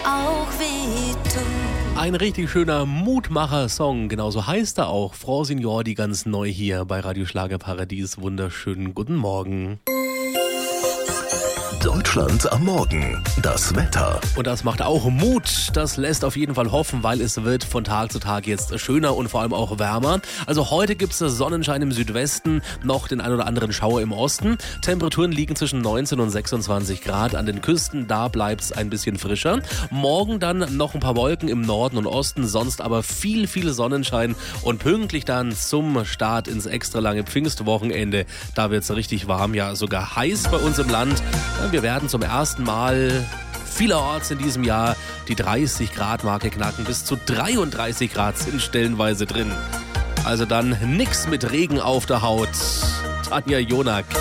auch weh tut. Ein richtig schöner Mutmacher-Song, genauso heißt er auch. Frau Senior, die ganz neu hier bei Radio Schlagerparadies. Wunderschönen guten Morgen. Deutschland am Morgen. Das Wetter. Und das macht auch Mut. Das lässt auf jeden Fall hoffen, weil es wird von Tag zu Tag jetzt schöner und vor allem auch wärmer. Also heute gibt es Sonnenschein im Südwesten, noch den ein oder anderen Schauer im Osten. Temperaturen liegen zwischen 19 und 26 Grad. An den Küsten, da bleibt es ein bisschen frischer. Morgen dann noch ein paar Wolken im Norden und Osten, sonst aber viel Sonnenschein. Und pünktlich dann zum Start ins extra lange Pfingstwochenende, da wird es richtig warm, ja sogar heiß bei uns im Land. Wir werden zum ersten Mal vielerorts in diesem Jahr die 30-Grad-Marke knacken. Bis zu 33 Grad sind stellenweise drin. Also dann nix mit Regen auf der Haut. Tanja Jonak.